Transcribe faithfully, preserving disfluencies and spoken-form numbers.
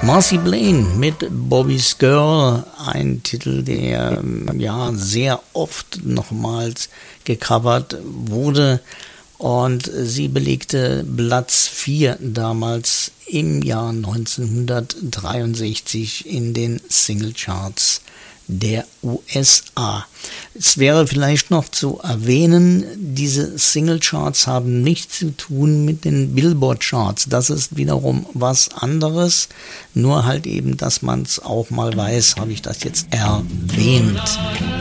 Marcy Blaine mit Bobby's Girl, ein Titel, der ja sehr oft nochmals gecovert wurde, und sie belegte Platz vier damals im Jahr neunzehnhundertdreiundsechzig in den Singlecharts der U S A. Es wäre vielleicht noch zu erwähnen, diese Singlecharts haben nichts zu tun mit den Billboard-Charts. Das ist wiederum was anderes. Nur halt eben, dass man es auch mal weiß, habe ich das jetzt erwähnt.